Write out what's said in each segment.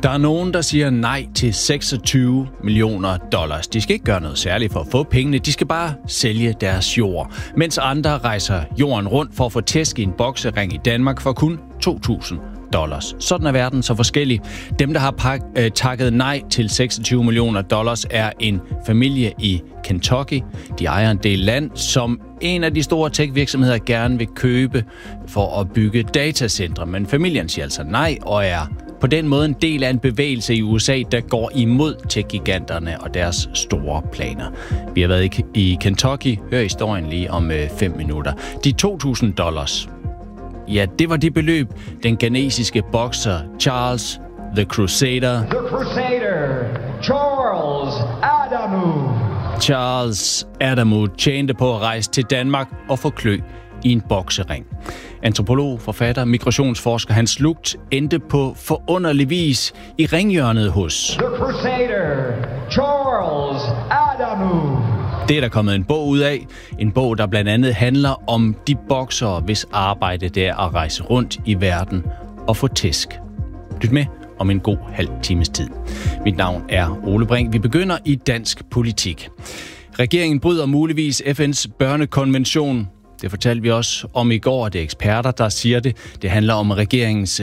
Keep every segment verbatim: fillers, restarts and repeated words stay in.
Der er nogen, der siger nej til seksogtyve millioner dollars. De skal ikke gøre noget særligt for at få pengene. De skal bare sælge deres jord. Mens andre rejser jorden rundt for at få tæsk i en boksering i Danmark for kun to tusind dollars. Sådan er verden så forskellig. Dem, der har pak- øh, takket nej til seksogtyve millioner dollars, er en familie i Kentucky. De ejer en del land, som en af de store tech-virksomheder gerne vil købe for at bygge datacentre. Men familien siger altså nej og er på den måde en del af en bevægelse i U S A, der går imod tech-giganterne og deres store planer. Vi har været i Kentucky. Hør historien lige om øh, fem minutter. De to tusind dollars. Ja, det var det beløb, den ghanesiske bokser Charles The Crusader, The Crusader, Charles Adamu. Charles Adamu tjente på at rejse til Danmark og få klø i en boksering. Antropolog, forfatter, migrationsforsker Hans Lugt endte på forunderlig vis i ringhjørnet hos The Crusader, Charles Adamu. Det er der kommet en bog ud af. En bog, der blandt andet handler om de boksere, hvis arbejde det er at rejse rundt i verden og få tæsk. Lyt med om en god halv times tid. Mit navn er Ole Brink. Vi begynder i dansk politik. Regeringen bryder muligvis F N's børnekonvention. Det fortalte vi også om i går, og det er eksperter, der siger det. Det handler om regeringens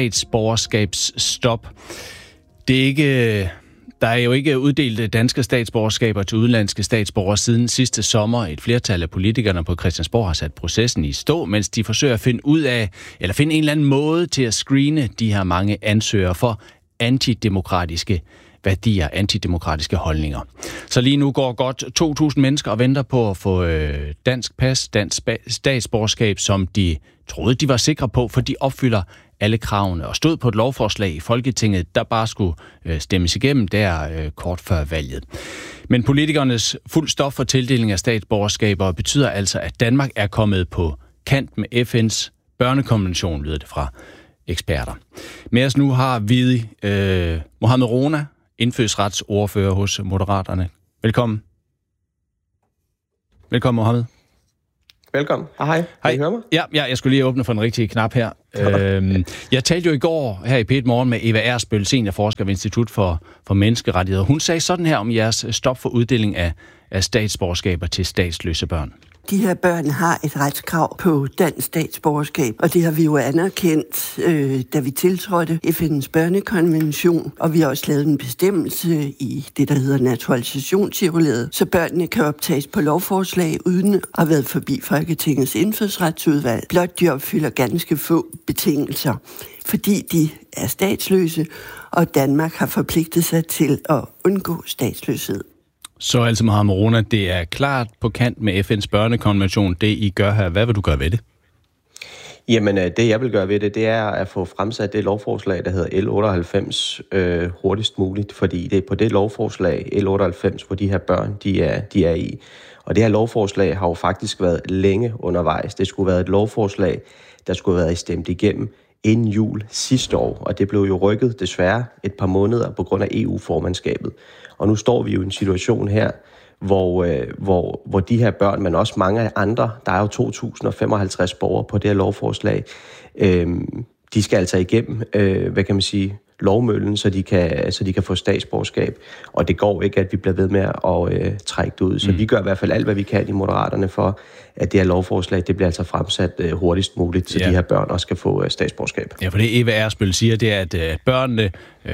statsborgerskabsstop. Det er ikke... Der er jo ikke uddelt danske statsborgerskaber til udenlandske statsborgere siden sidste sommer. Et flertal af politikerne på Christiansborg har sat processen i stå, mens de forsøger at finde ud af, eller finde en eller anden måde til at screene de her mange ansøgere for antidemokratiske værdier, antidemokratiske holdninger. Så lige nu går godt to tusind mennesker og venter på at få øh, dansk pas, dansk statsborgerskab, som de troede, de var sikre på, for de opfylder alle kravene og stod på et lovforslag i Folketinget, der bare skulle øh, stemmes igennem der øh, kort før valget. Men politikernes fuld stop for tildeling af statsborgerskaber betyder altså, at Danmark er kommet på kant med F N's børnekonvention, lyder det fra eksperter. Med os nu har vi øh, Mohamed Rona, indfødsretsordfører hos Moderaterne. Velkommen. Velkommen, Mohamed. Velkommen. Hej. Hej. Kan I høre mig? Ja, ja, jeg skulle lige åbne for den rigtige knap her. øhm, jeg talte jo i går her i P et Morgen med Eva Ersbøl, seniorforsker ved Institut for, for Menneskerettigheder. Hun sagde sådan her om jeres stop for uddeling af, af statsborgerskaber til statsløse børn. De her børn har et retskrav på dansk statsborgerskab, og det har vi jo anerkendt, øh, da vi tiltrådte F N's børnekonvention, og vi har også lavet en bestemmelse i det, der hedder naturalisationscirkulæret, så børnene kan optages på lovforslag uden at have været forbi Folketingets indfødsretsudvalg. Blot de opfylder ganske få betingelser, fordi de er statsløse, og Danmark har forpligtet sig til at undgå statsløshed. Så altså, Mohamed Rona, det er klart på kant med F N's børnekonvention, det I gør her. Hvad vil du gøre ved det? Jamen, det jeg vil gøre ved det, det er at få fremsat det lovforslag, der hedder L otteoghalvfems øh, hurtigst muligt, fordi det er på det lovforslag, L otteoghalvfems, hvor de her børn, de er, de er i. Og det her lovforslag har jo faktisk været længe undervejs. Det skulle være et lovforslag, der skulle have været stemt igennem inden jul sidste år, og det blev jo rykket desværre et par måneder på grund af E U-formandskabet. Og nu står vi jo i en situation her, hvor, øh, hvor, hvor de her børn, men også mange andre, der er jo to tusind femoghalvtreds borgere på det her lovforslag, øh, de skal altså igennem, øh, hvad kan man sige, lovmøllen, så de kan, så de kan få statsborgerskab. Og det går ikke, at vi bliver ved med at øh, trække det ud. Så mm. vi gør i hvert fald alt, hvad vi kan i Moderaterne for, at det her lovforslag, det bliver altså fremsat øh, hurtigst muligt, så ja. de her børn også skal få øh, statsborgerskab. Ja, for det Eva Ersbøl siger, det er, at øh, børnene, øh,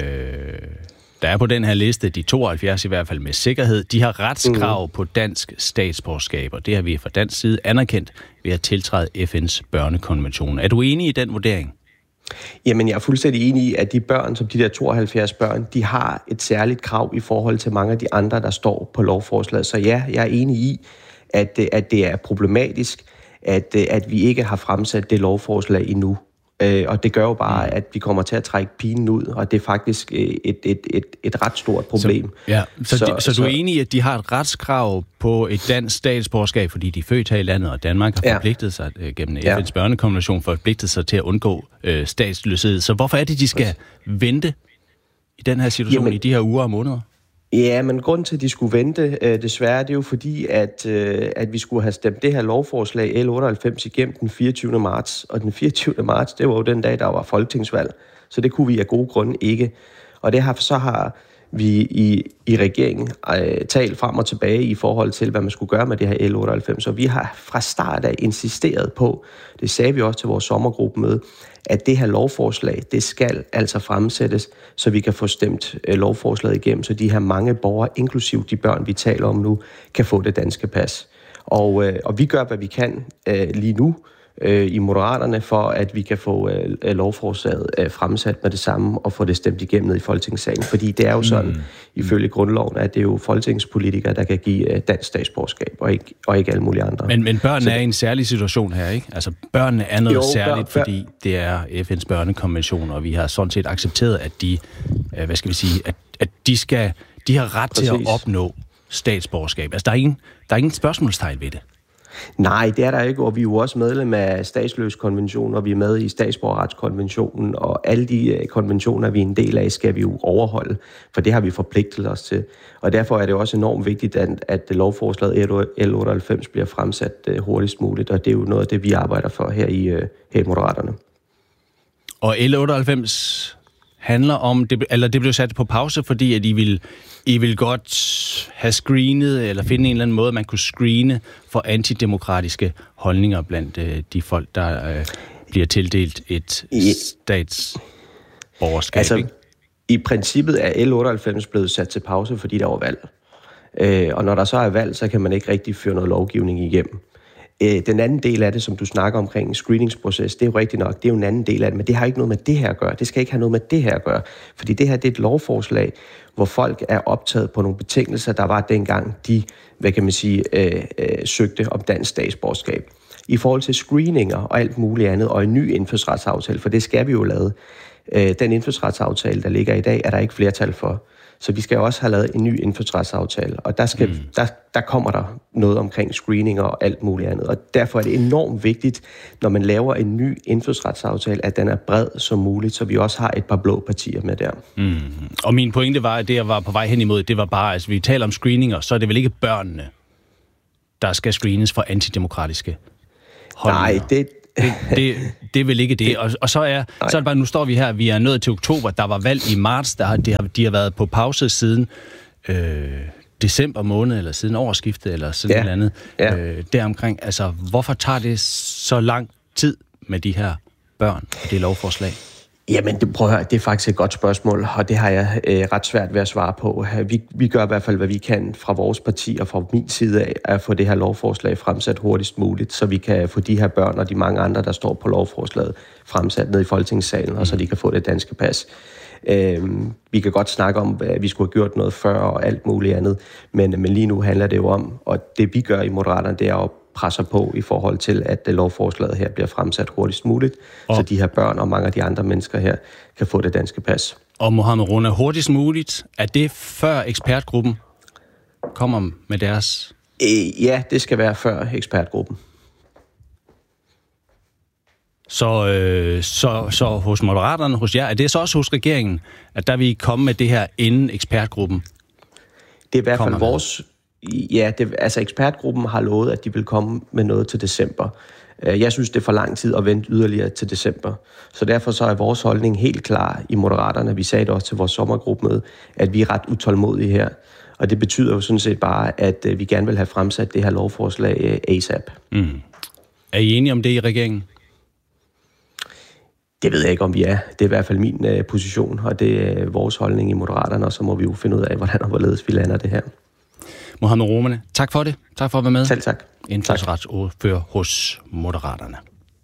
der er på den her liste, de tooghalvfjerds i hvert fald med sikkerhed, de har retskrav mm. på dansk statsborgerskab, og det har vi fra dansk side anerkendt ved at tiltræde F N's børnekonvention. Er du enig i den vurdering? Jamen, jeg er fuldstændig enig i, at de børn, som de der tooghalvfjerds børn, de har et særligt krav i forhold til mange af de andre, der står på lovforslaget. Så ja, jeg er enig i, at, at det er problematisk, at, at vi ikke har fremsat det lovforslag endnu. Og det gør jo bare, at vi kommer til at trække pinen ud, og det er faktisk et, et, et, et ret stort problem. Så, ja. så, så, de, så, så du er enig i, at de har et retskrav på et dansk statsborgerskab, fordi de er født her i landet, og Danmark har forpligtet sig øh, gennem F N's ja. børnekonvention, forpligtet sig til at undgå øh, statsløshed. Så hvorfor er det, de skal vente i den her situation Jamen, i de her uger og måneder? Ja, men grunden til, at de skulle vente, øh, desværre, det er jo fordi, at, øh, at vi skulle have stemt det her lovforslag L otteoghalvfems igennem den fireogtyvende marts. Og den fireogtyvende marts, det var jo den dag, der var folketingsvalg. Så det kunne vi af gode grunde ikke. Og det har, så har vi i, i regeringen øh, talt frem og tilbage i forhold til, hvad man skulle gøre med det her L otteoghalvfems. Og vi har fra start af insisteret på, det sagde vi også til vores sommergruppemøde, at det her lovforslag, det skal altså fremsættes, så vi kan få stemt øh, lovforslaget igennem, så de her mange borgere, inklusiv de børn, vi taler om nu, kan få det danske pas. Og, øh, og vi gør, hvad vi kan øh, lige nu øh, i Moderaterne, for at vi kan få øh, lovforslaget øh, fremsat med det samme og få det stemt igennem ned i Folketingssalen. Fordi det er jo sådan, mm. ifølge grundloven, at det er jo folketingspolitikere, der kan give øh, dansk statsborgerskab, og ikke, og ikke alle mulige andre. Men, men børnene er i en særlig situation her, ikke? Altså børnene er noget jo, særligt, bør, bør. fordi det er F N's børnekonvention, og vi har sådan set accepteret, at de, øh, hvad skal vi sige, at, at de skal, de har ret Præcis. til at opnå statsborgerskab. Altså, der er ingen, der er ingen spørgsmålstegn ved det. Nej, det er der ikke, og vi er jo også medlem af statsløskonventionen, og vi er med i statsborgerretskonventionen, og alle de konventioner, vi er en del af, skal vi jo overholde, for det har vi forpligtet os til. Og derfor er det også enormt vigtigt, at, at lovforslaget L otteoghalvfems bliver fremsat hurtigst muligt, og det er jo noget af det, vi arbejder for her i, her i Moderaterne. Og L otteoghalvfems handler om, det, eller det blev sat på pause, fordi at I vil, I vil godt have screenet, eller finde en eller anden måde, man kunne screene for antidemokratiske holdninger blandt øh, de folk, der øh, bliver tildelt et statsborgerskab. Altså, ikke? I princippet er L otteoghalvfems blevet sat til pause, fordi der var valg. Øh, og når der så er valg, så kan man ikke rigtig føre noget lovgivning igennem. Den anden del af det, som du snakker omkring en screeningsproces, det er jo rigtigt nok, det er jo en anden del af det, men det har ikke noget med det her at gøre. Det skal ikke have noget med det her at gøre, fordi det her det er et lovforslag, hvor folk er optaget på nogle betingelser, der var dengang de, hvad kan man sige, øh, øh, søgte om dansk statsborgerskab. I forhold til screeninger og alt muligt andet, og en ny indfødsretsaftale, for det skal vi jo lave. Øh, den indfødsretsaftale, der ligger i dag, er der ikke flertal for. Så vi skal også have lavet en ny indfødsretsaftale, og der, skal, mm. der, der kommer der noget omkring screening og alt muligt andet. Og derfor er det enormt vigtigt, når man laver en ny indfødsretsaftale, at den er bred som muligt, så vi også har et par blå partier med der. Mm. Og min pointe var, at det, jeg var på vej hen imod, det var bare, altså vi taler om screeninger, så er det vel ikke børnene, der skal screenes for antidemokratiske holdninger? Nej, det... Det, det, det er vel ikke det. Og, og så, er, så er det bare, nu står vi her, vi er nået til oktober, der var valg i marts, der har, de, har, de har været på pause siden øh, december måned, eller siden årsskiftet, eller sådan ja. noget andet. Ja. Øh, deromkring, altså, hvorfor tager det så lang tid med de her børn og det lovforslag? Jamen, det, prøv at høre, det er faktisk et godt spørgsmål, og det har jeg øh, ret svært ved at svare på. Vi, vi gør i hvert fald, hvad vi kan fra vores parti og fra min side af, at få det her lovforslag fremsat hurtigst muligt, så vi kan få de her børn og de mange andre, der står på lovforslaget, fremsat ned i Folketingssalen, og så de kan få det danske pas. Øh, vi kan godt snakke om, at vi skulle have gjort noget før og alt muligt andet, men, men lige nu handler det jo om, og det vi gør i Moderaterne, det er at presser på i forhold til, at det lovforslaget her bliver fremsat hurtigst muligt, og så de her børn og mange af de andre mennesker her kan få det danske pas. Og Mohamed Rona, hurtigst muligt, er det før ekspertgruppen kommer med deres? Øh, ja, det skal være før ekspertgruppen. Så, øh, så, så hos Moderaterne, hos jer, er det så også hos regeringen, at der vil komme med det her inden ekspertgruppen? Det er i hvert fald vores... Ja, det, altså ekspertgruppen har lovet, at de vil komme med noget til december. Jeg synes, det er for lang tid at vente yderligere til december. Så derfor så er vores holdning helt klar i Moderaterne. Vi sagde det også til vores sommergruppemøde, at vi er ret utålmodige her. Og det betyder jo sådan set bare, at vi gerne vil have fremsat det her lovforslag ASAP. Mm. Er I enige om det i regeringen? Det ved jeg ikke, om vi er. Det er i hvert fald min uh, position, og det er vores holdning i Moderaterne, og så må vi jo finde ud af, hvordan og hvorledes vi lander det her. Mohamed Rona, tak for det. Tak for at være med. Selv tak. Indfødsretsordfører hos Moderaterne.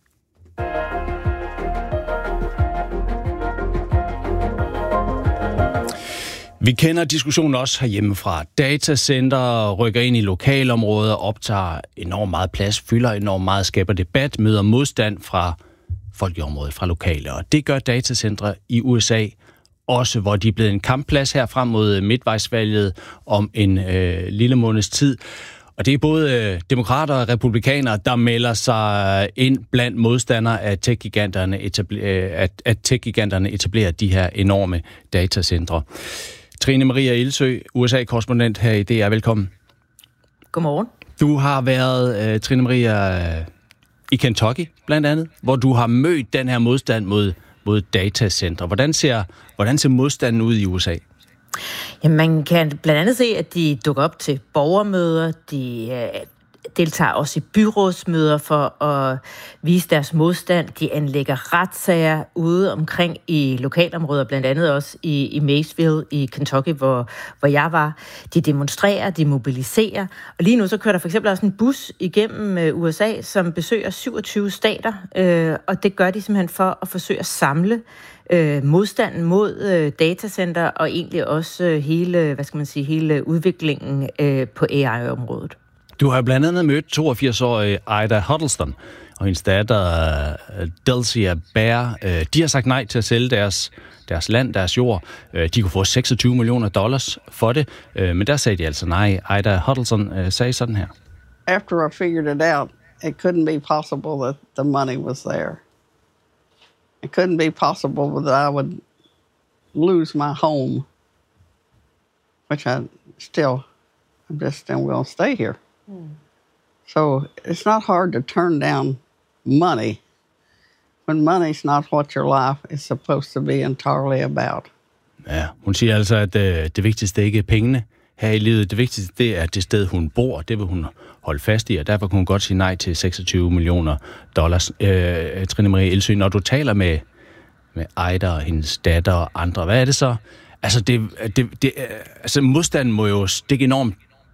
Vi kender diskussionen også herhjemmefra. Datacenter rykker ind i lokalområder, optager enormt meget plads, fylder enormt meget, skaber debat, møder modstand fra folk i området, fra lokale. Og det gør datacentre i U S A også, hvor de er blevet en kampplads her frem mod midtvejsvalget om en øh, lille måneds tid. Og det er både øh, demokrater og republikanere, der melder sig ind blandt modstandere af tech-giganterne, etabler, øh, at, at tech-giganterne etablerer de her enorme datacentre. Trine Maria Ilsø, U S A-korrespondent her i D R. Velkommen. Godmorgen. Du har været, øh, Trine Maria, øh, i Kentucky blandt andet, hvor du har mødt den her modstand mod mod datacentre. Hvordan ser, hvordan ser modstanden ud i U S A? Jamen, man kan blandt andet se, at de dukker op til borgermøder, de øh, deltager også i byrådsmøder for at vise deres modstand. De anlægger retssager ude omkring i lokalområder, blandt andet også i, i Maysville i Kentucky, hvor, hvor jeg var. De demonstrerer, de mobiliserer, og lige nu så kører der for eksempel også en bus igennem U S A, som besøger syvogtyve stater, øh, og det gør de simpelthen for at forsøge at samle øh, modstanden mod øh, datacenter og egentlig også øh, hele, hvad skal man sige, hele udviklingen øh, på A I-området. Du har blandt andet mødt toogfirs-årige Ida Huddleston og hendes datter Delcia Bear. De har sagt nej til at sælge deres, deres land, deres jord. De kunne få seksogtyve millioner dollars for det, men der sagde de altså nej. Ida Huddleston sagde sådan her. After I figured it out, it couldn't be possible that the money was there. It couldn't be possible that I would lose my home, which I still, I'm just still will stay here. So it's not hard to turn down money when money's not what your life is supposed to be entirely about. Ja, hun siger altså, at øh, det vigtigste ikke er pengene her i livet. Det vigtigste det er det sted, hun bor. Det vil hun holde fast i, og derfor kunne hun godt sige nej til seksogtyve millioner dollars. Øh, Trine Marie Elsøe, når du taler med, med Ida og hendes datter og andre, hvad er det så? Altså, det, det, det, altså modstanden må jo stikke enormt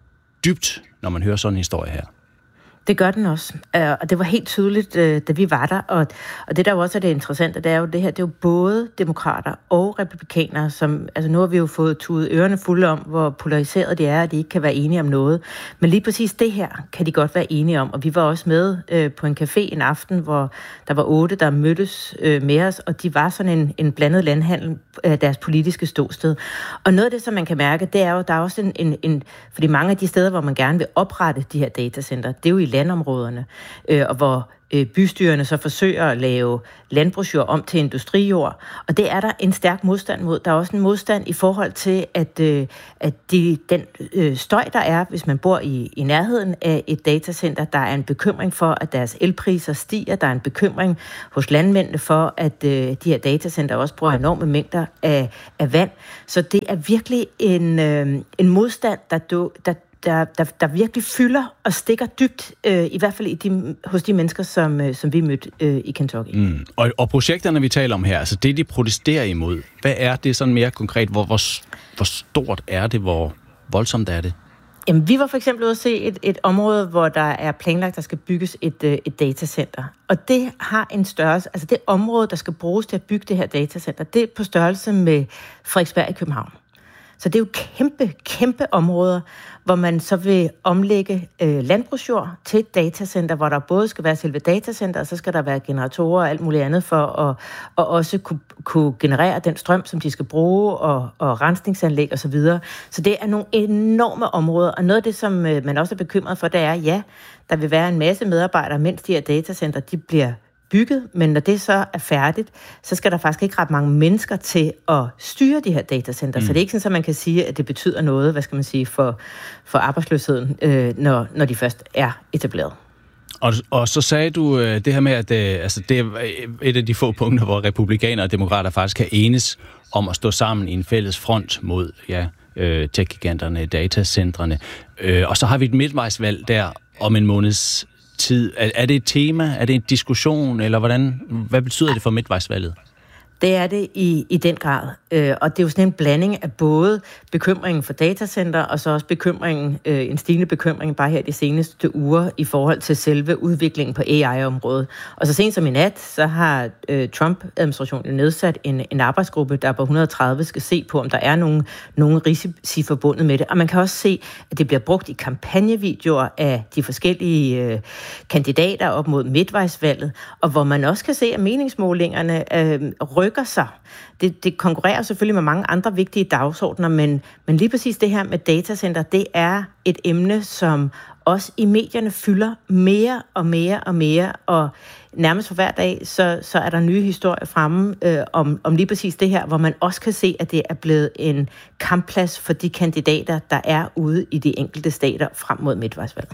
dybt, når man hører sådan en historie her. Det gør den også, og det var helt tydeligt, da vi var der, og, og det der jo også er det interessante, det er jo det her, det er jo både demokrater og republikanere, som, altså nu har vi jo fået tudet ørerne fulde om, hvor polariseret de er, og de ikke kan være enige om noget, men lige præcis det her kan de godt være enige om, og vi var også med øh, på en café en aften, hvor der var otte, der mødtes øh, med os, og de var sådan en, en blandet landhandel af deres politiske ståsted. Og noget af det, som man kan mærke, det er jo, der er også en, en, en fordi mange af de steder, hvor man gerne vil oprette de her datacenter, det er jo i landområderne, øh, og hvor øh, bystyrene så forsøger at lave landbrugsjord om til industrijord, og det er der en stærk modstand mod. Der er også en modstand i forhold til, at, øh, at de, den øh, støj, der er, hvis man bor i, i nærheden af et datacenter, der er en bekymring for, at deres elpriser stiger, der er en bekymring hos landmændene for, at øh, de her datacenter også bruger enorme mængder af, af vand. Så det er virkelig en, øh, en modstand, der, do, der Der, der, der virkelig fylder og stikker dybt, øh, i hvert fald i de, hos de mennesker, som, øh, som vi mødte øh, i Kentucky. Mm. Og, og projekterne, vi taler om her, altså det, de protesterer imod, hvad er det sådan mere konkret? Hvor, hvor, hvor stort er det? Hvor voldsomt er det? Jamen, vi var for eksempel ude at se et, et område, hvor der er planlagt, der skal bygges et, øh, et datacenter. Og det har en størrelse, altså det område, der skal bruges til at bygge det her datacenter, det er på størrelse med Frederiksberg i København. Så det er jo kæmpe, kæmpe områder, hvor man så vil omlægge øh, landbrugsjord til et datacenter, hvor der både skal være selve datacenter, og så skal der være generatorer og alt muligt andet for at og også kunne, kunne generere den strøm, som de skal bruge, og, og rensningsanlæg osv. Så, videre. Så det er nogle enorme områder, og noget af det, som øh, man også er bekymret for, det er, ja, der vil være en masse medarbejdere, mens de her datacenter, de bliver bygget, men når det så er færdigt, så skal der faktisk ikke ret mange mennesker til at styre de her datacenter. Mm. Så det er ikke sådan, at man kan sige, at det betyder noget, hvad skal man sige, for, for arbejdsløsheden, øh, når, når de først er etableret. Og, og så sagde du øh, det her med, at øh, altså, det er et af de få punkter, hvor republikanere og demokrater faktisk kan enes om at stå sammen i en fælles front mod ja, øh, tech-giganterne, datacentrene. Øh, og så har vi et midtvejsvalg der om en måneds tid. Er, er det et tema? Er det en diskussion? Eller hvordan, hvad betyder det for midtvejsvalget? Det er det i, i den grad. Øh, og det er jo sådan en blanding af både bekymringen for datacenter, og så også bekymringen, øh, en stigende bekymring bare her de seneste uger i forhold til selve udviklingen på A I-området. Og så sent som i nat, så har øh, Trump-administrationen nedsat en, en arbejdsgruppe, der på et hundrede og tredive skal se på, om der er nogle, nogle risici forbundet med det. Og man kan også se, at det bliver brugt i kampagnevideoer af de forskellige øh, kandidater op mod midtvejsvalget, og hvor man også kan se, at meningsmålingerne øh, rykker sig. Det, det konkurrerer selvfølgelig med mange andre vigtige dagsordner, men, men lige præcis det her med datacenter, det er et emne, som også i medierne fylder mere og mere og mere, og nærmest for hver dag, så, så er der nye historier fremme øh, om, om lige præcis det her, hvor man også kan se, at det er blevet en kampplads for de kandidater, der er ude i de enkelte stater frem mod midtvejsvalget.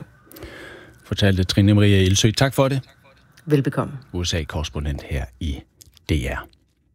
Fortalte Trine Marie Elsøe. Tak for det. Velbekomme. U S A-korrespondent her i D R.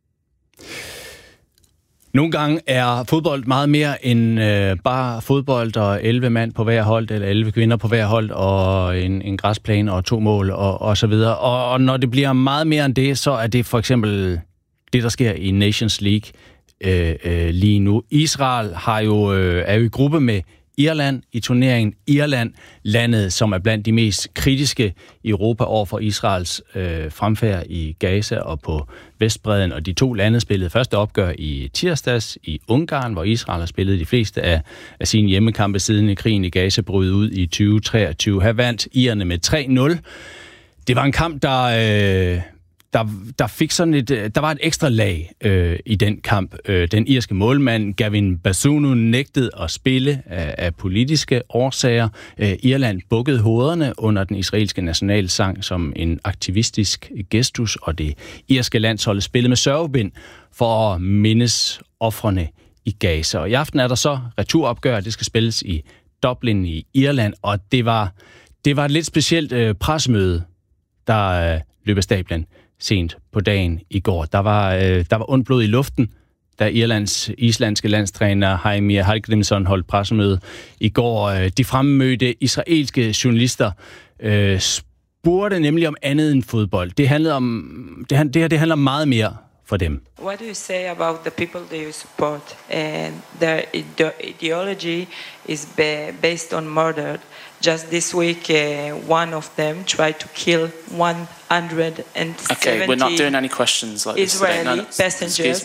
Nogle gange er fodbold meget mere end øh, bare fodbold og elleve mand på hver hold, eller elleve kvinder på hver hold, og en, en græsplæne og to mål, og, og så videre. Og, og når det bliver meget mere end det, så er det for eksempel det, der sker i Nations League øh, øh, lige nu. Israel har jo, øh, er jo i gruppe med Irland i turneringen. Irland, landet, som er blandt de mest kritiske i Europa over for Israels øh, fremfærd i Gaza og på Vestbredden. Og de to lande spillede første opgør i tirsdags i Ungarn, hvor Israel har spillet de fleste af, af sine hjemmekampe siden krigen i Gaza brød ud i tyve treogtyve. Her vandt irerne med tre nul. Det var en kamp, der... Øh, Der, der fik sådan et, der var et ekstra lag øh, i den kamp. Øh, den irske målmand Gavin Bazunu nægtede at spille af, af politiske årsager. Øh, Irland bukkede hovederne under den israelske nationalsang som en aktivistisk gestus, og det irske landshold spillede med sørgebind for at mindes ofrene i Gaza. Og i aften er der så returopgør, det skal spilles i Dublin i Irland, og det var, det var et lidt specielt øh, pressemøde, der øh, løb af stablen sent på dagen i går. Der var, øh, der var ondt blod i luften, da Irlands islandske landstræner Heimir Hallgrímsson holdt pressemøde i går. De fremmødte israelske journalister øh, spurgte nemlig om andet end fodbold. Det handlede om det, det her det handler meget mere for dem. What do you say about the people that you support and their ideology is based on murder? Just this week, uh, one of them tried to kill one hundred seventy okay, we're not doing any questions like this today. Israeli No, no. passengers,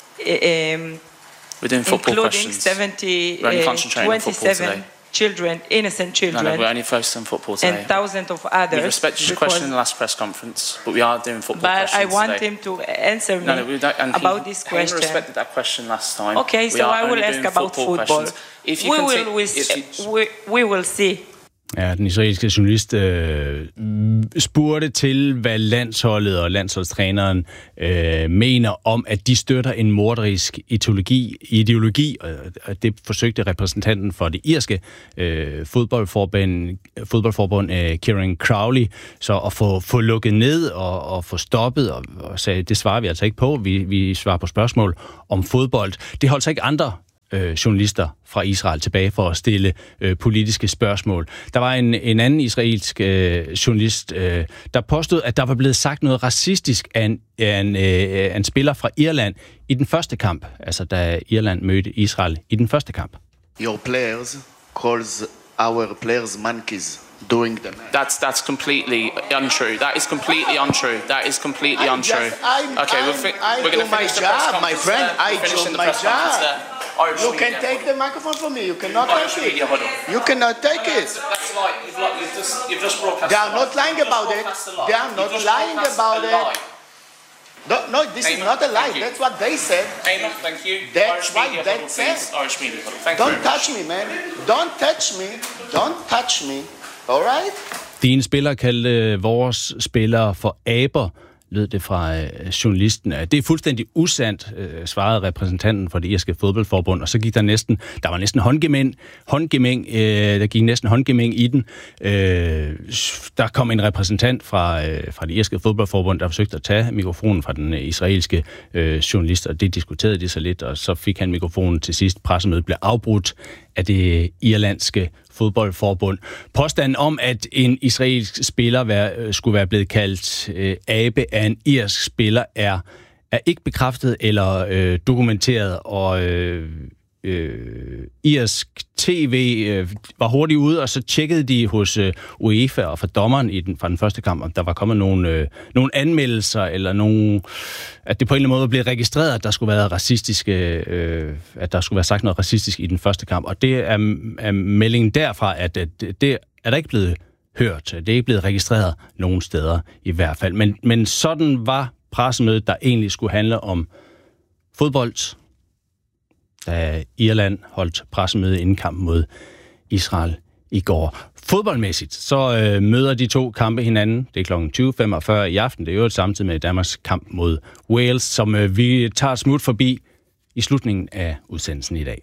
um, we're doing football including questions. seventy, We're only uh, concentrating on football today. children, innocent children, No, no, we're only focused on football today. and thousands of others. We respected your question in the last press conference, but we are doing football but questions I want today. him to answer me no, no, we don't, and about he, this he question. respected that question last time. Okay, we so I will ask about football. football. If you we, can will, we, if you, we, we will see. Ja, den israelske journalist øh, spurgte til, hvad landsholdet og landsholdstræneren øh, mener om, at de støtter en morderisk ideologi, ideologi og det forsøgte repræsentanten for det irske øh, fodboldforbund, fodboldforbund øh, Kieran Crowley, så at få, få lukket ned og, og få stoppet, og, og sagde, det svarer vi altså ikke på, vi, vi svarer på spørgsmål om fodbold. Det holdt sig ikke andre Øh, journalister fra Israel tilbage for at stille øh, politiske spørgsmål. Der var en, en anden israelsk øh, journalist, øh, der påstod, at der var blevet sagt noget racistisk af en, af en, øh, en spiller fra Irland i den første kamp, altså da Irland mødte Israel i den første kamp. Your players calls our players monkeys during the match. That's that's completely untrue. That is completely untrue. That is completely I untrue. Just, I'm, okay, I'm, we're, fi- I we're going to finish my the press job, conference my friend. there. I Finishing do the my press conference job. there. Irish You media can take huddle. the microphone from me. You cannot Irish take media it. huddle. You cannot take No, it. That's like you've, like, you've just you've just broadcast. They are not lying about it. They are not lying about it. No, no, this is not a lie. That's what they said. Amen, thank you. That's Irish what media they huddle, said. please. Irish media huddle. Thank Don't you touch me, man. Don't touch me. Don't touch me. All right? Dine spillere kaldte vores spillere for aber, lød det fra øh, journalisten. Det er fuldstændig usandt, øh, svarede repræsentanten for det irske fodboldforbund, og så gik der næsten, der var næsten håndgemæng, håndgemæng øh, der gik næsten håndgemæng i den. Øh, der kom en repræsentant fra, øh, fra det irske fodboldforbund, der forsøgte at tage mikrofonen fra den israelske øh, journalist, og det diskuterede de så lidt, og så fik han mikrofonen til sidst. Pressemødet blev afbrudt af det irlandske fodboldforbund. Påstanden om, at en israelsk spiller vær, skulle være blevet kaldt øh, abe af en irsk spiller, er, er ikke bekræftet eller øh, dokumenteret, og øh, øh, irsk tv øh, var hurtigt ude, og så tjekkede de hos øh, UEFA og for dommeren i den, fra den første kamp, om der var kommet nogle, øh, nogle anmeldelser, eller nogle, at det på en eller anden måde blev registreret, at der skulle være racistiske, øh, at der skulle være sagt noget racistisk i den første kamp. Og det er, er meldingen derfra, at, at det er der ikke blevet hørt. Det er ikke blevet registreret nogen steder i hvert fald. Men, men sådan var pressemødet, der egentlig skulle handle om fodbold, da Irland holdt pressemøde inden kampen mod Israel i går. Fodboldmæssigt, så øh, møder de to kampe hinanden. Det er klokken tyve femogfyrre i aften. Det er jo samtidig med Danmarks kamp mod Wales, som øh, vi tager smut forbi i slutningen af udsendelsen i dag.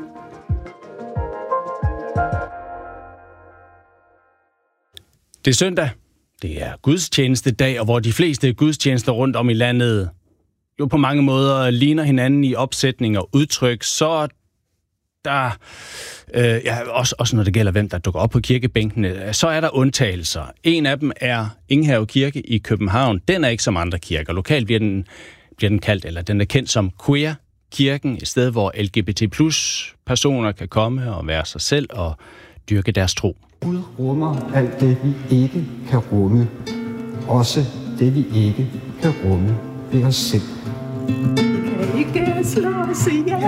Det er søndag. Det er gudstjenestedag, og hvor de fleste gudstjenester rundt om i landet jo på mange måder ligner hinanden i opsætning og udtryk, så der, øh, ja, også, også når det gælder, hvem der dukker op på kirkebænkene, så er der undtagelser. En af dem er Enghave Kirke i København. Den er ikke som andre kirker. Lokalt bliver den, bliver den kaldt, eller den er kendt som Queer-kirken, et sted, hvor L G B T plus personer kan komme og være sig selv og dyrke deres tro. Gud rummer alt det, vi ikke kan rumme. Også det, vi ikke kan rumme ved os selv. Ikke slås ihjel.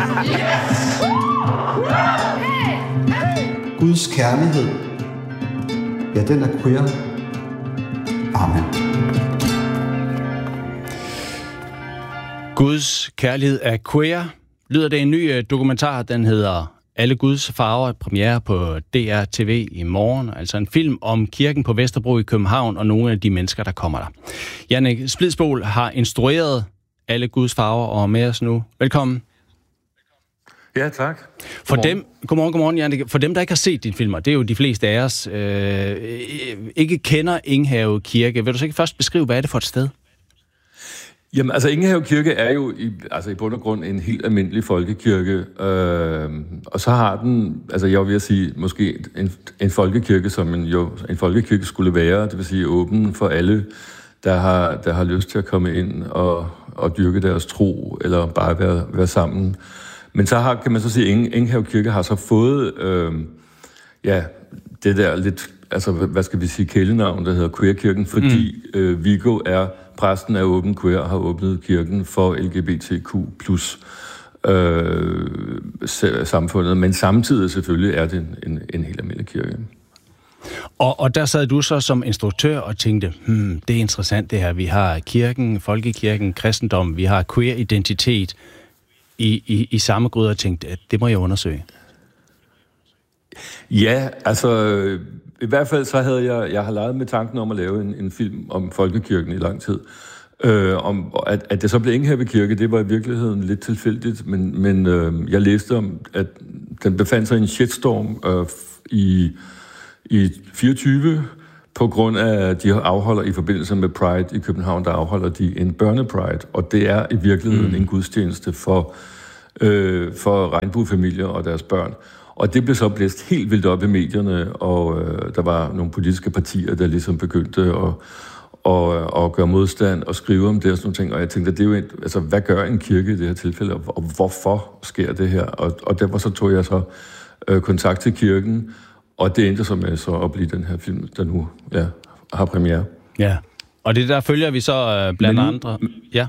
Guds kærlighed, ja, den er queer. Amen. Guds kærlighed er queer. Lyder det en ny dokumentar, den hedder Alle Guds farver, premiere på D R T V i morgen. Altså en film om kirken på Vesterbro i København og nogle af de mennesker, der kommer der. Jannik Splidsbol har instrueret Alle Guds farver og er med os nu. Velkommen. Ja, tak. For dem, godmorgen, godmorgen, Jannik. For dem, der ikke har set dine filmer, det er jo de fleste af os, øh, ikke kender Enghave Kirke. Vil du så ikke først beskrive, hvad er det for et sted? Jamen, altså Enghave Kirke er jo i, altså, i bund og grund en helt almindelig folkekirke, øh, og så har den, altså jeg vil sige, måske en, en folkekirke, som en, jo, en folkekirke skulle være, det vil sige åben for alle, der har, der har lyst til at komme ind og, og dyrke deres tro, eller bare være, være sammen. Men så har, kan man så sige, at Enghave Kirke har så fået, øh, ja, det der lidt, altså hvad skal vi sige, kælenavn, der hedder Queer-kirken, fordi mm. øh, Viggo er præsten af Åben Queer og har åbnet kirken for L G B T Q plus øh, samfundet, men samtidig selvfølgelig er det en, en, en helt almindelig kirke. Og, og der sad du så som instruktør og tænkte, hmm, det er interessant det her, vi har kirken, folkekirken, kristendom, vi har queer-identitet i, i, i samme gryde og tænkte, at det må jeg undersøge. Ja, altså i hvert fald så havde jeg, jeg har leget med tanken om at lave en, en film om folkekirken i lang tid. Øh, om, at, at det så blev Enghave Kirke, det var i virkeligheden lidt tilfældigt, men, men øh, jeg læste om, at den befandt sig i en shitstorm øh, i, i fireogtyve, på grund af, at de afholder i forbindelse med Pride i København, der afholder de en børnepride, og det er i virkeligheden mm. en gudstjeneste for, øh, for regnbuefamilier og deres børn. Og det blev så blæst helt vildt op i medierne, og øh, der var nogle politiske partier, der ligesom begyndte at, at, at gøre modstand og skrive om det og sådan nogle ting. Og jeg tænkte, det er jo en, altså, hvad gør en kirke i det her tilfælde, og hvorfor sker det her? Og, og derfor så tog jeg så øh, kontakt til kirken, og det endte så med så at blive den her film, der nu ja, har premiere. Ja, og det der følger vi så øh, blandt nu, andre. Ja.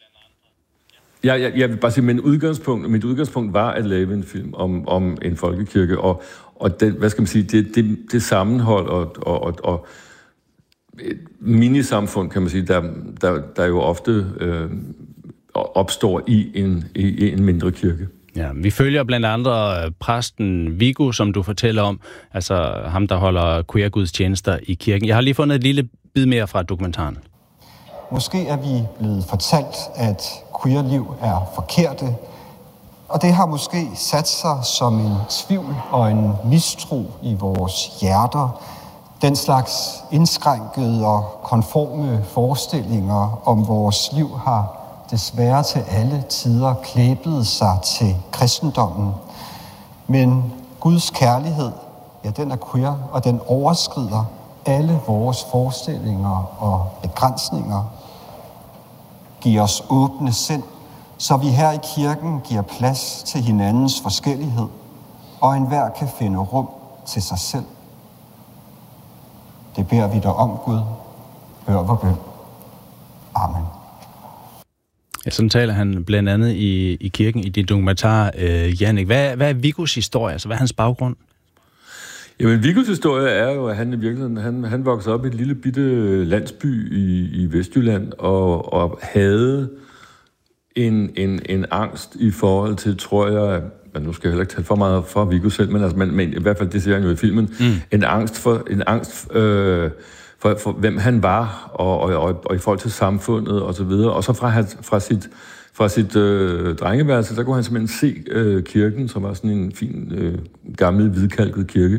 Ja, jeg, jeg vil bare sige, men udgangspunkt, mit udgangspunkt var at lave en film om, om en folkekirke, og, og det, hvad skal man sige, det, det, det sammenhold og, og, og, og et minisamfund, kan man sige, der, der, der jo ofte øh, opstår i en, i en mindre kirke. Ja, vi følger blandt andre præsten Viggo, som du fortæller om, altså ham, der holder queer-gudstjenester i kirken. Jeg har lige fundet et lille bid mere fra dokumentaren. Måske er vi blevet fortalt, at queerliv er forkerte, og det har måske sat sig som en tvivl og en mistro i vores hjerter. Den slags indskrænkede og konforme forestillinger om vores liv har desværre til alle tider klæbet sig til kristendommen. Men Guds kærlighed, ja, den er queer, og den overskrider alle vores forestillinger og begrænsninger. Giv os åbne sind, så vi her i kirken giver plads til hinandens forskellighed, og enhver kan finde rum til sig selv. Det beder vi dig om, Gud. Hør vor bøn. Amen. Ja, sådan taler han blandt andet i, i kirken i din dokumentar, øh, Jannik. Hvad, hvad er Viggos historie? Altså, hvad er hans baggrund? Jamen, Viggos historie er jo, at han i virkeligheden, han, han voksede op i et lille bitte landsby i, i Vestjylland, og, og havde en, en, en angst i forhold til, tror jeg, men nu skal jeg heller ikke tale for meget for Viggo selv, men, altså, men, men i hvert fald, det siger han jo i filmen, mm. en angst for, en angst, øh, for, for hvem han var, og, og, og, og i forhold til samfundet, og så videre. Og så fra, fra sit, fra sit øh, drengeværelse, der kunne han simpelthen se øh, kirken, som var sådan en fin, øh, gammel, hvidkalket kirke.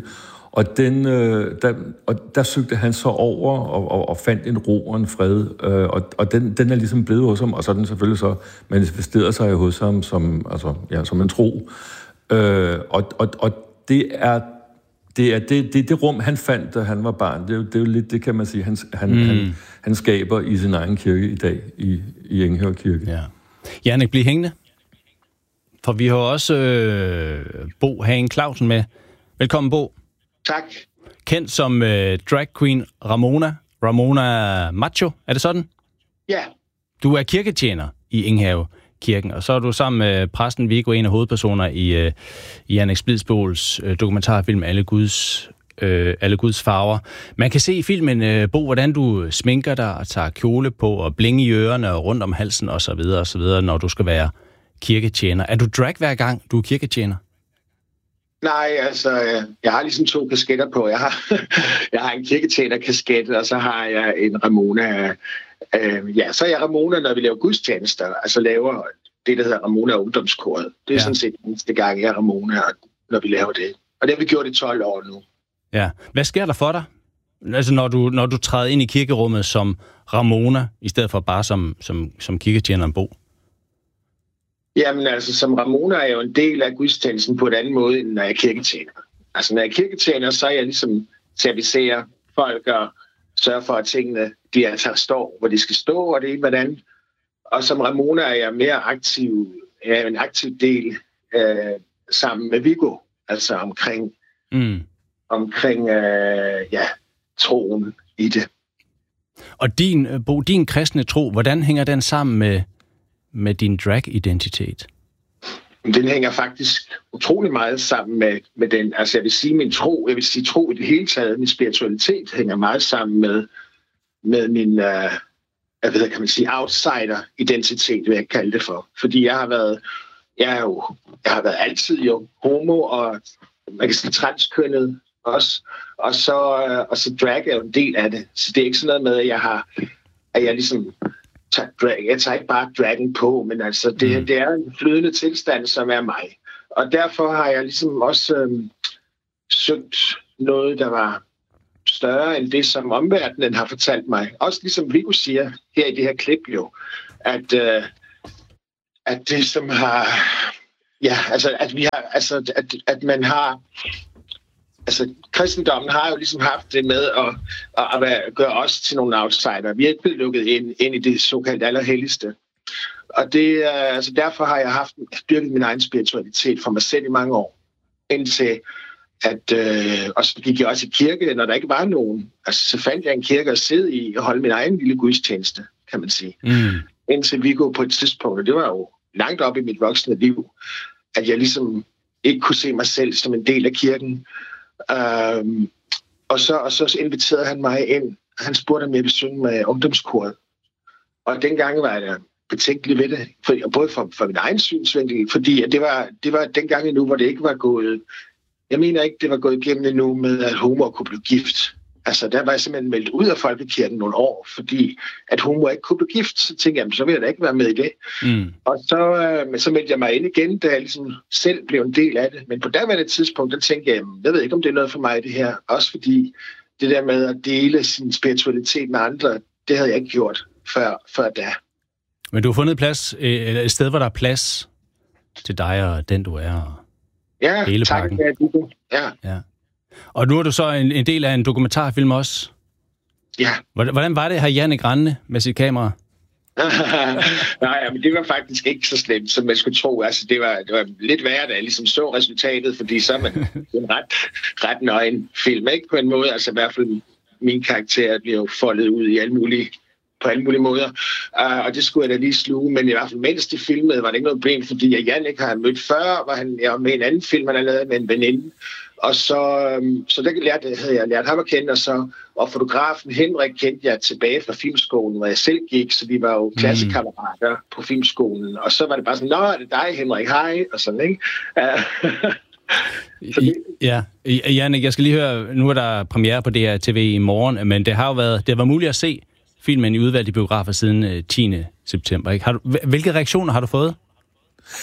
Og, den, øh, der, og der søgte han så over og, og, og fandt en ro og en fred, øh, og, og den, den er ligesom blevet hos ham, og så er den selvfølgelig så manifesteret sig hos ham som, altså, ja, som en tro. Øh, og, og, og det er det, er det, det, det rum, han fandt, da han var barn. Det er jo, det er jo lidt, det kan man sige, han, han, mm. han, han skaber i sin egen kirke i dag, i, i Enghave Kirke. Ja. Jannik, bliv hængende. For vi har også øh, Bo Hagen Clausen med. Velkommen, Bo. Tak. Kendt som øh, drag queen Ramona. Ramona Macho, er det sådan? Ja. Du er kirketjener i Enghave Kirken, og så er du sammen med præsten Viggo, en af hovedpersoner i, øh, i Jannik Splidsbols øh, dokumentarfilm Alle Guds, øh, Alle Guds farver. Man kan se i filmen, øh, Bo, hvordan du sminker dig og tager kjole på og blinge i ørerne og rundt om halsen osv., osv., når du skal være kirketjener. Er du drag hver gang, du er kirketjener? Nej, altså, jeg har ligesom to kasketter på. Jeg har, jeg har en kirketjener-kasket, og så har jeg en Ramona. Øh, ja, så er jeg Ramona, når vi laver gudstjenester. Altså laver det, der hedder Ramona Ungdomskoret. Det er ja. sådan set den eneste gang, jeg er Ramona, når vi laver det. Og det har vi gjort i tolv år nu. Ja. Hvad sker der for dig? Altså, når du, når du træder ind i kirkerummet som Ramona, i stedet for bare som, som, som kirketjeneren Bo? Jamen altså, som Ramona er jo en del af gudstjenesten på en anden måde, end når jeg er kirketjener. Altså, når jeg er kirketjener, så er jeg ligesom servicerer folk og sørger for, at tingene de altså står, hvor de skal stå, og det er hvordan. Og som Ramona er jeg mere aktiv, er en aktiv del øh, sammen med Viggo, altså omkring, mm. omkring øh, ja, troen i det. Og din, Bo, din kristne tro, hvordan hænger den sammen med med din drag-identitet? Den hænger faktisk utrolig meget sammen med, med den, altså jeg vil sige min tro, jeg vil sige tro i det hele taget, min spiritualitet hænger meget sammen med, med min, uh, jeg ved, kan man sige, outsider-identitet, vil jeg kalde det for. Fordi jeg har været, jeg er jo, jeg har været altid jo homo, og man kan sige transkønnet også, og så, uh, og så drag er jo en del af det. Så det er ikke sådan noget med, at jeg har, at jeg ligesom jeg tager ikke bare dragen på, men altså det, mm. det er en flydende tilstand, som er mig. Og derfor har jeg ligesom også øhm, søgt noget, der var større end det, som omverdenen har fortalt mig. Også ligesom Viggo siger her i det her klip jo, at, øh, at det som har, ja, altså at vi har, altså at, at man har, altså, kristendommen har jo ligesom haft det med at, at, at gøre os til nogle outsider. Vi er ikke blevet lukket ind, ind i det såkaldt allerhelligste. Og det, altså, derfor har jeg haft dyrket min egen spiritualitet for mig selv i mange år. Indtil at, øh, og så gik jeg også i kirke, når der ikke var nogen. Altså, så fandt jeg en kirke at sidde i og holde min egen lille gudstjeneste, kan man sige. Mm. Indtil vi går på et tidspunkt, og det var jo langt op i mit voksne liv, at jeg ligesom ikke kunne se mig selv som en del af kirken. Um, og, så, og så inviterede han mig ind. Han spurgte, om jeg ville synge med ungdomskoret. Og dengang var jeg betænkelig ved det, for, både for, for min egen synsvinkel, fordi det var, det var dengang endnu, hvor det ikke var gået. Jeg mener ikke, det var gået igennem endnu med, at homo kunne blive gift. Altså, der var jeg simpelthen meldt ud af folkekirken nogle år, fordi at homo ikke kunne blive gift. Så tænkte jeg, så vil jeg da ikke være med i det. Mm. Og så, øh, så meldte jeg mig ind igen, da jeg ligesom selv blev en del af det. Men på daværende tidspunkt, der tænkte jeg, jeg ved ikke, om det er noget for mig, det her. Også fordi det der med at dele sin spiritualitet med andre, det havde jeg ikke gjort før, før da. Men du har fundet plads, eller et sted, hvor der er plads til dig og den, du er, og ja, hele tak, pakken. Ja, ja. Og nu er du så en, en del af en dokumentarfilm også. Ja. Hvordan var det her Jannik rendende med sit kamera? Nej, men det var faktisk ikke så slemt, som man skulle tro. Altså, det var, det var lidt værre, da jeg ligesom så resultatet, fordi så er man en ret, ret nøgen film, ikke? På en måde, altså i hvert fald min karakter bliver jo foldet ud i alle mulige, på alle mulige måder. Uh, og det skulle jeg da lige sluge, men i hvert fald mens de filmede, var det ikke noget problem, fordi jeg Jannik har mødt før, var han jeg var med en anden film, han havde lavet med en veninde. Og så, øhm, så der lærte, havde jeg lært ham at kende, og, så, og fotografen Henrik kendte jeg tilbage fra filmskolen, hvor jeg selv gik, så vi var jo klassekammerater mm. på filmskolen. Og så var det bare sådan, nå, er det dig, Henrik, hej, og sådan, ikke? Uh, det... Ja, Jannik, jeg skal lige høre, nu er der premiere på D R T V i morgen, men det har jo været, det har været muligt at se filmen i udvalgte biografer siden tiende september, ikke? Har du, hvilke reaktioner har du fået?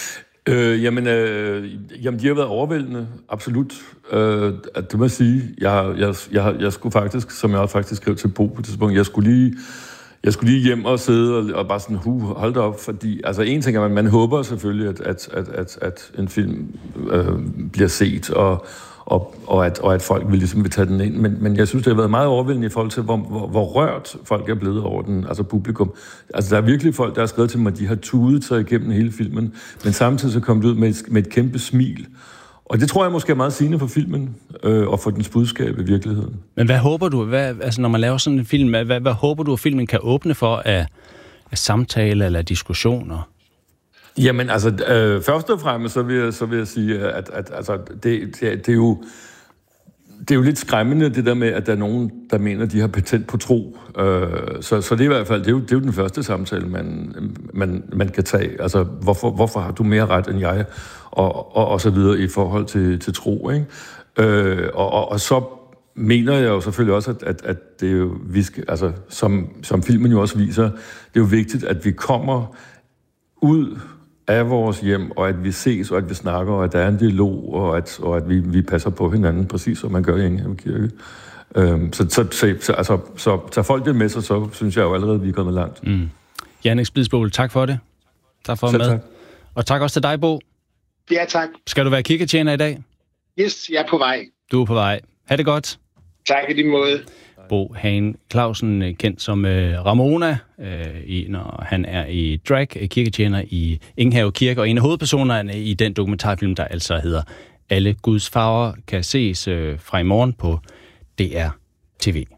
Øh, jamen, øh, jamen, de har været overvældende, absolut. Øh, det må jeg sige. Jeg, jeg, jeg, jeg skulle faktisk, som jeg også faktisk skrev til Bo på det tidspunkt, jeg skulle lige, jeg skulle lige hjem og sidde og, og bare sådan, hu, hold da op, fordi, altså en ting er, at man, man håber selvfølgelig, at, at, at, at, at en film øh, bliver set, og Og, og, at, og at folk vil ligesom vil tage den ind. Men, men jeg synes, det har været meget overvældende i forhold til, hvor, hvor, hvor rørt folk er blevet over den, altså publikum. Altså, der er virkelig folk, der har skrevet til mig, at de har tudet sig igennem hele filmen, men samtidig så kom det ud med et, med et kæmpe smil. Og det tror jeg måske er meget sigende for filmen, øh, og for dens budskab i virkeligheden. Men hvad håber du, hvad, altså når man laver sådan en film, hvad, hvad, hvad håber du, at filmen kan åbne for af, af samtale eller diskussioner? Jamen, altså, øh, først og fremmest, så vil jeg, så vil jeg sige, at, at altså, det, det, det, er jo, det er jo lidt skræmmende, det der med, at der er nogen, der mener, at de har patent på tro. Øh, så, så det er i hvert fald, det er jo, det er jo den første samtale, man, man, man kan tage. Altså, hvorfor, hvorfor har du mere ret end jeg? Og, og, og så videre i forhold til, til tro, ikke? Øh, og, og, og så mener jeg jo selvfølgelig også, at, at, at det er jo, vi skal, altså, som, som filmen jo også viser, det er jo vigtigt, at vi kommer ud af vores hjem, og at vi ses, og at vi snakker, og at der er en dialog, og at, og at vi, vi passer på hinanden, præcis som man gør i Enghavn Kirke. Øhm, så, så, så, så, altså, så tager folk det med sig, så synes jeg jo allerede, at vi er kommet langt. Mm. Jannik Splidsboel, tak for det. Tak for at være med. Tak. Og tak også til dig, Bo. Ja, tak. Skal du være kirketjener i dag? Yes, jeg er på vej. Du er på vej. Ha' det godt. Tak i din måde. Bo Hagen Clausen, kendt som øh, Ramona, øh, i, når han er i drag, kirketjener i Enghave Kirke, og en af hovedpersonerne i den dokumentarfilm, der altså hedder Alle Guds Farver, kan ses øh, fra i morgen på D R T V.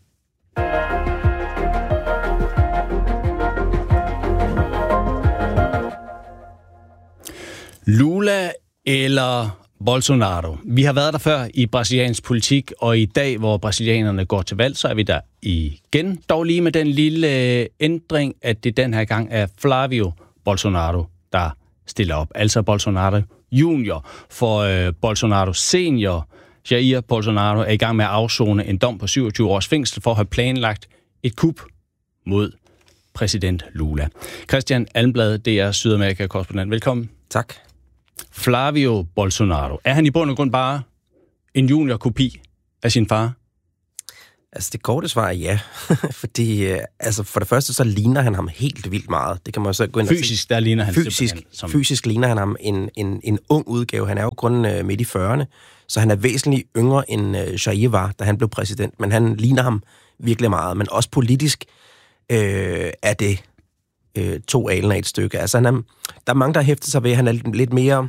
Lula eller Bolsonaro. Vi har været der før i brasiliansk politik, og i dag, hvor brasilianerne går til valg, så er vi der igen. Dog lige med den lille ændring, at det den her gang er Flavio Bolsonaro, der stiller op. Altså Bolsonaro junior, for øh, Bolsonaro senior, Jair Bolsonaro, er i gang med at afsone en dom på syvogtyve års fængsel for at have planlagt et kup mod præsident Lula. Christian Almblad, D R Sydamerika-korrespondent. Velkommen. Tak. Flavio Bolsonaro. Er han i bund og grund bare en junior-kopi af sin far? Altså, det korte svar er ja. Fordi, altså, for det første, så ligner han ham helt vildt meget. Det kan man jo så gå ind og Fysisk, der ligner han fysisk, som... fysisk ligner han ham en, en, en ung udgave. Han er jo kun uh, midt i fyrrerne, så han er væsentligt yngre end uh, Jair var, da han blev præsident. Men han ligner ham virkelig meget. Men også politisk øh, er det øh, to alen af et stykke. Altså, han er, der er mange, der har hæftet sig ved, at han er lidt, lidt mere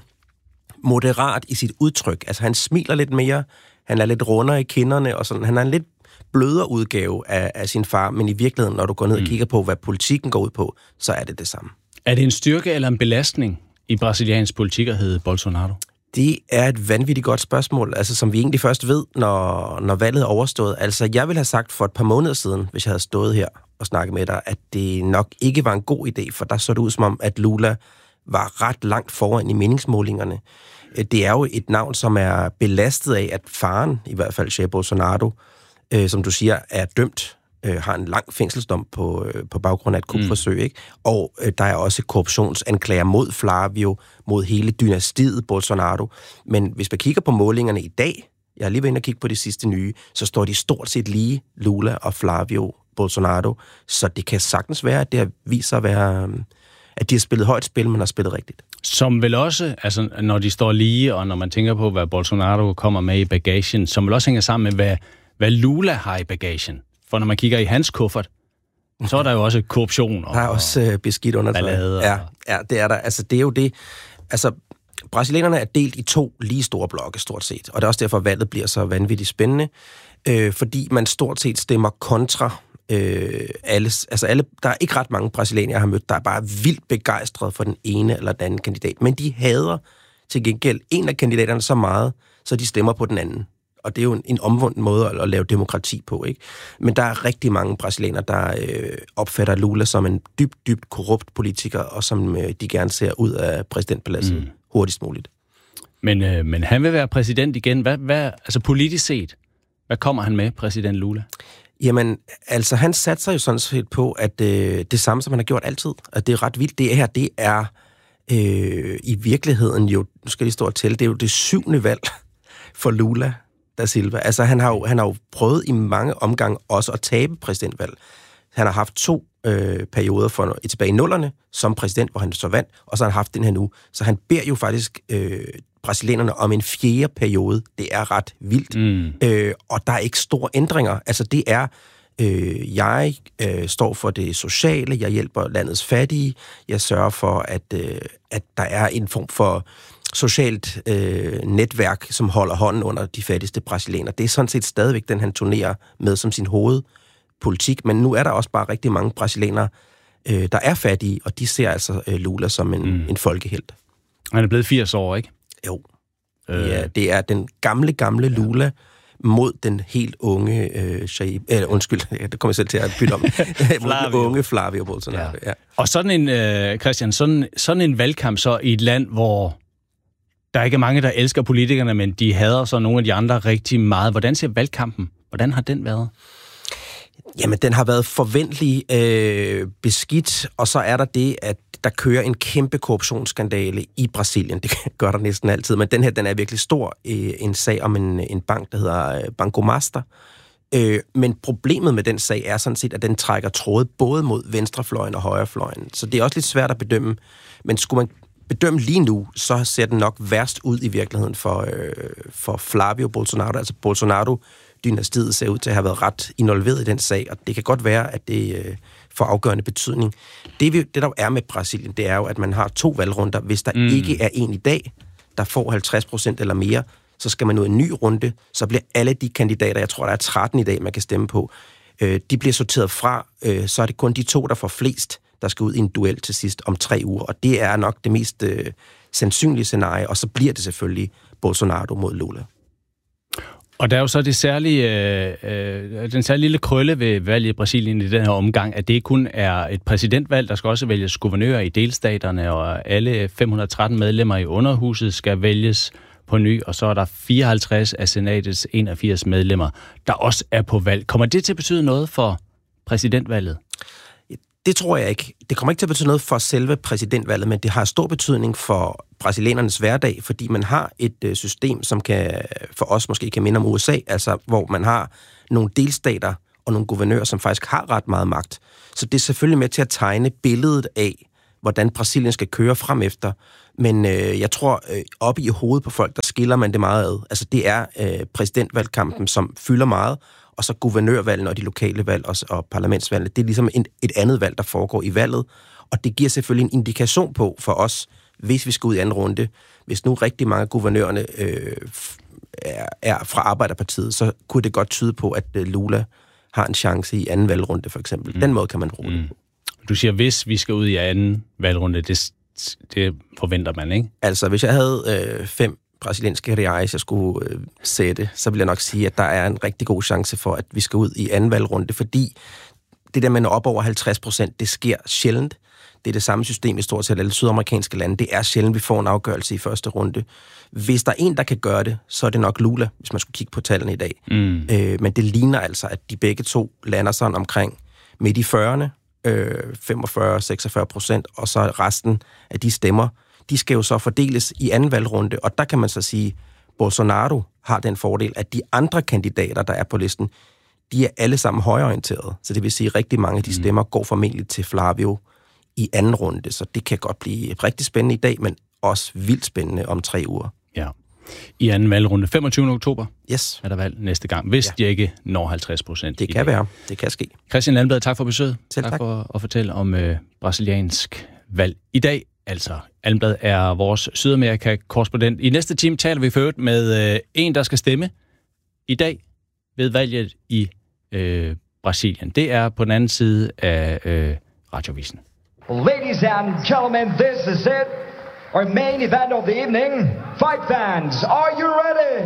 moderat i sit udtryk. Altså, han smiler lidt mere, han er lidt rundere i kinderne, og sådan. Han er en lidt blødere udgave af, af sin far, men i virkeligheden, når du går ned og kigger på, hvad politikken går ud på, så er det det samme. Er det en styrke eller en belastning i brasiliansk politik at hedde Bolsonaro? Det er et vanvittigt godt spørgsmål, altså som vi egentlig først ved, når, når valget er overstået. Altså, jeg ville have sagt for et par måneder siden, hvis jeg havde stået her og snakket med dig, at det nok ikke var en god idé, for der så det ud som om, at Lula var ret langt foran i meningsmålingerne. Det er jo et navn, som er belastet af, at faren, i hvert fald Jair Bolsonaro, øh, som du siger, er dømt, øh, har en lang fængselsdom på, øh, på baggrund af et kupforsøg, ikke? Og øh, der er også korruptionsanklager mod Flavio, mod hele dynastiet Bolsonaro. Men hvis man kigger på målingerne i dag, jeg har lige været inde og kigge på de sidste nye, så står de stort set lige, Lula og Flavio Bolsonaro. Så det kan sagtens være, at det viser at være, at de har spillet højt spil, men har spillet rigtigt. Som vel også, altså når de står lige, og når man tænker på, hvad Bolsonaro kommer med i bagagen, som vel også hænger sammen med, hvad, hvad Lula har i bagagen. For når man kigger i hans kuffert, så er der jo også korruption. Og, der er også øh, beskidt under ballade. Ja, ja, det er der. Altså, det er jo det. Altså, brasilianerne er delt i to lige store blokke, stort set. Og det er også derfor, at valget bliver så vanvittigt spændende. Øh, fordi man stort set stemmer kontra øh, alle. Altså, alle, der er ikke ret mange brasilianere, jeg har mødt, der er bare vildt begejstret for den ene eller den anden kandidat. Men de hader til gengæld en af kandidaterne så meget, så de stemmer på den anden. Og det er jo en, en omvendt måde at, at lave demokrati på, ikke? Men der er rigtig mange brasilianere, der øh, opfatter Lula som en dybt, dybt korrupt politiker, og som øh, de gerne ser ud af præsidentpaladset mm. hurtigst muligt. Men, øh, men han vil være præsident igen. Hvad, hvad, altså politisk set, hvad kommer han med, præsident Lula? Jamen, altså han satser jo sådan set på, at øh, det samme, som han har gjort altid, at det er ret vildt. Det her, det er øh, i virkeligheden jo, nu skal jeg lige stå og tælle, det er jo det syvende valg for Lula da Silva. Altså han har jo, han har jo prøvet i mange omgange også at tabe præsidentvalg. Han har haft to øh, perioder for, tilbage i nullerne som præsident, hvor han så vandt, og så har han haft den her nu. Så han beder jo faktisk øh, brasilianerne om en fjerde periode. Det er ret vildt. Mm. Øh, og der er ikke store ændringer. Altså det er, øh, jeg øh, står for det sociale, jeg hjælper landets fattige, jeg sørger for, at, øh, at der er en form for socialt øh, netværk, som holder hånden under de fattigste brasilianere. Det er sådan set stadigvæk den, han turnerer med som sin hovedpolitik, men nu er der også bare rigtig mange brasilianere, øh, der er fattige, og de ser altså øh, Lula som en, mm. en folkehelt. Han er blevet firs år, ikke? Jo. Øh. Ja, det er den gamle, gamle Lula mod den helt unge, øh, Jair, øh, undskyld, det kommer jeg selv til at bytte om, mod den unge Flavio Bolsonaro. Ja. Ja. Og sådan en, øh, Christian, sådan, sådan en valgkamp så i et land, hvor der er ikke mange, der elsker politikerne, men de hader så nogle af de andre rigtig meget. Hvordan ser valgkampen? Hvordan har den været? Jamen, den har været forventelig øh, beskidt, og så er der det, at der kører en kæmpe korruptionsskandale i Brasilien. Det gør der næsten altid, men den her, den er virkelig stor. Øh, en sag om en, en bank, der hedder Banco Master. Øh, men problemet med den sag er sådan set, at den trækker tråde både mod venstrefløjen og højrefløjen. Så det er også lidt svært at bedømme. Men skulle man bedømme lige nu, så ser den nok værst ud i virkeligheden for, øh, for Flavio Bolsonaro. Altså Bolsonaro-dynastiet ser ud til at have været ret involveret i den sag, og det kan godt være, at det øh, får afgørende betydning. Det, vi, det, der er med Brasilien, det er jo, at man har to valgrunder. Hvis der mm. ikke er en i dag, der får halvtreds procent eller mere, så skal man nå en ny runde, så bliver alle de kandidater, jeg tror, der er tretten i dag, man kan stemme på, øh, de bliver sorteret fra, øh, så er det kun de to, der får flest, der skal ud i en duel til sidst om tre uger, og det er nok det mest øh, sandsynlige scenarie, og så bliver det selvfølgelig Bolsonaro mod Lula. Og der er jo så det særlige, øh, den særlige lille krølle ved valget i Brasilien i den her omgang, at det ikke kun er et præsidentvalg, der skal også vælges guvernører i delstaterne, og alle fem hundrede og tretten medlemmer i underhuset skal vælges på ny, og så er der fireoghalvtreds af senatets enogfirs medlemmer, der også er på valg. Kommer det til at betyde noget for præsidentvalget? Det tror jeg ikke. Det kommer ikke til at betyde noget for selve præsidentvalget, men det har stor betydning for brasilianernes hverdag, fordi man har et system, som kan for os måske kan minde om U S A, altså hvor man har nogle delstater og nogle guvernører, som faktisk har ret meget magt. Så det er selvfølgelig med til at tegne billedet af, hvordan Brasilien skal køre frem efter. Men øh, jeg tror, øh, oppe i hovedet på folk, der skiller man det meget ad. Altså det er øh, præsidentvalgkampen, som fylder meget, og så guvernørvalgene og de lokale valg og, og parlamentsvalgene. Det er ligesom en, et andet valg, der foregår i valget, og det giver selvfølgelig en indikation på for os, hvis vi skal ud i anden runde. Hvis nu rigtig mange af guvernørerne øh, er, er fra Arbejderpartiet, så kunne det godt tyde på, at øh, Lula har en chance i anden valgrunde, for eksempel. Mm. Den måde kan man bruge mm. det på. Du siger, hvis vi skal ud i anden valgrunde, det, det forventer man, ikke? Altså, hvis jeg havde øh, fem brasilianske reais, jeg skulle øh, sætte, så vil jeg nok sige, at der er en rigtig god chance for, at vi skal ud i anden valgrunde, fordi det der med op over halvtreds procent, det sker sjældent. Det er det samme system i stort set alle sydamerikanske lande. Det er sjældent, vi får en afgørelse i første runde. Hvis der er en, der kan gøre det, så er det nok Lula, hvis man skulle kigge på tallene i dag. Mm. Øh, men det ligner altså, at de begge to lander sådan omkring midt i fyrrerne, øh, femogfyrre til seksogfyrre procent, og så resten af de stemmer, de skal jo så fordeles i anden valgrunde, og der kan man så sige, Bolsonaro har den fordel, at de andre kandidater, der er på listen, de er alle sammen højreorienterede. Så det vil sige, at rigtig mange af de stemmer går formentlig til Flavio i anden runde, så det kan godt blive rigtig spændende i dag, men også vildt spændende om tre uger. Ja. I anden valgrunde, femogtyvende oktober, yes. er der valg næste gang, hvis ja. de ikke når halvtreds procent. Det kan være, det kan ske. Christian Almblad, tak for besøget. Selv tak. Tak for at fortælle om øh, brasiliansk valg i dag. Altså, Almblad er vores Sydamerika-korrespondent. I næste time taler vi for øvrigt med øh, en, der skal stemme i dag ved valget i øh, Brasilien. Det er på den anden side af øh, Radiovisen. Ladies and gentlemen, this is it. Our main event of the evening. Fight fans, are you ready?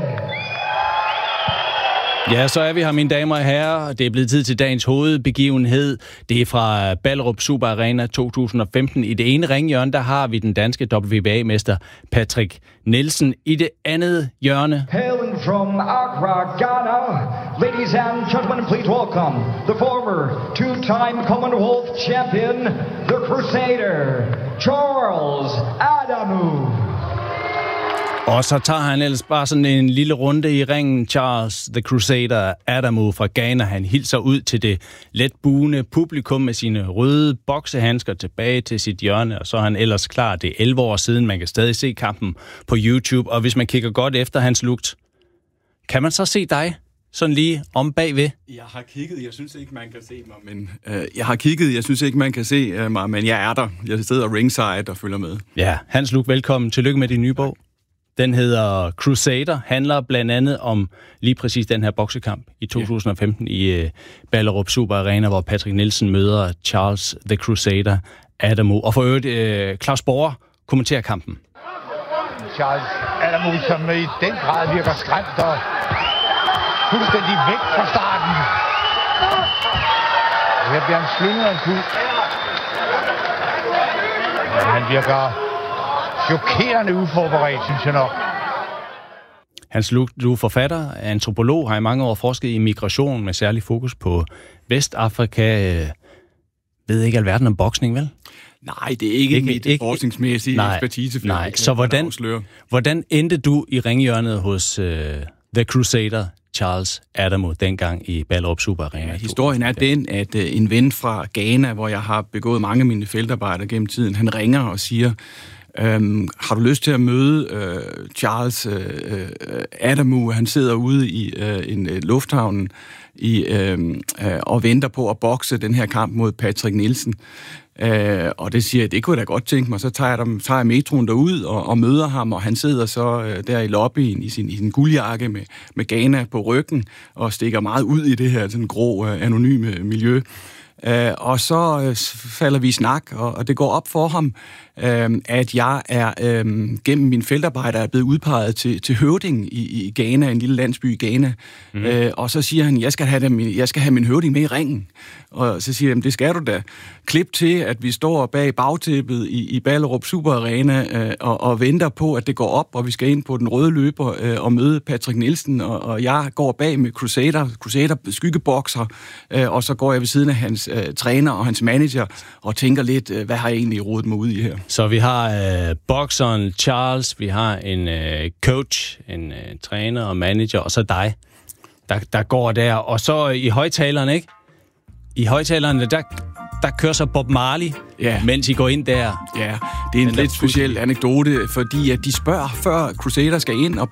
Ja, så er vi her, mine damer og herrer. Det er blevet tid til dagens hovedbegivenhed. Det er fra Ballerup Super Arena to tusind og femten. I det ene ringhjørne, der har vi den danske W B A-mester Patrick Nielsen. I det andet hjørne... Hailing from Accra, Ghana, ladies and gentlemen, please welcome the former two-time Commonwealth champion, the Crusader, Charles Adamu. Og så tager han ellers bare sådan en lille runde i ringen. Charles the Crusader Adamu fra Ghana. Han hilser ud til det let buende publikum med sine røde boksehandsker tilbage til sit hjørne. Og så er han ellers klar. Det er elleve år siden. Man kan stadig se kampen på YouTube. Og hvis man kigger godt efter hans lugt, kan man så se dig sådan lige om bagved? Jeg har kigget. Jeg synes ikke, man kan se mig. Men, øh, jeg har kigget. Jeg synes ikke, man kan se øh, mig. Men jeg er der. Jeg sidder ringside og følger med. Ja, Hans Luuk, velkommen. Tillykke med din nye bog. Den hedder Crusader, handler blandt andet om lige præcis den her boksekamp i to tusind og femten i uh, Ballerup Super Arena, hvor Patrick Nielsen møder Charles the Crusader Adamu. Og for øvrigt, uh, Claus Borger kommenterer kampen. Charles Adamu, som i den grad virker skræmt og fuldstændig væk fra starten. Her bliver han slynget en kul. Han virker chokerende uforberedt, synes jeg nok. Hans Luuk, du er forfatter, antropolog, har i mange år forsket i migration med særlig fokus på Vestafrika. Ved ikke alverden om boksning, vel? Nej, det er ikke, ikke mit ikke, forskningsmæssige nej, ekspertise. Nej, så hvordan, hvordan endte du i ringhjørnet hos uh, The Crusader, Charles Adamu, dengang i Ballerup Super Arena? Ja, historien er den, at uh, en ven fra Ghana, hvor jeg har begået mange af mine feltarbejder gennem tiden, han ringer og siger, Øhm, har du lyst til at møde øh, Charles øh, Adamu? Han sidder ude i øh, en øh, lufthavn i, øh, øh, og venter på at bokse den her kamp mod Patrick Nielsen. Øh, og det siger jeg, det kunne jeg da godt tænke mig. Så tager jeg, dem, tager jeg metroen derud og, og møder ham, og han sidder så øh, der i lobbyen i sin, i sin guldjakke med, med Ghana på ryggen og stikker meget ud i det her sådan grå, øh, anonyme miljø. Øh, og så øh, falder vi i snak, og, og det går op for ham, øh, at jeg er øh, gennem min feltarbejder er blevet udpeget til, til høvding i, i Ghana, en lille landsby i Ghana. Mm. Øh, og så siger han, jeg skal have dem, jeg skal have min høvding med i ringen. Og så siger jeg, det skal du da. Klip til, at vi står bag bagtæppet i, i Ballerup Super Arena øh, og, og venter på, at det går op, og vi skal ind på den røde løber øh, og møde Patrick Nielsen, og, og jeg går bag med Crusader, Crusader skyggebokser, øh, og så går jeg ved siden af hans øh, træner og hans manager og tænker lidt, øh, hvad har jeg egentlig rodet mig ud i her? Så vi har øh, bokseren Charles, vi har en øh, coach, en øh, træner og manager, og så dig, der, der går der. Og så i højtalerne, ikke? I højtalerne, der, der kører så Bob Marley, ja, mens I går ind der. Ja, det er en lidt speciel anekdote, fordi at de spørger, før Crusader skal ind og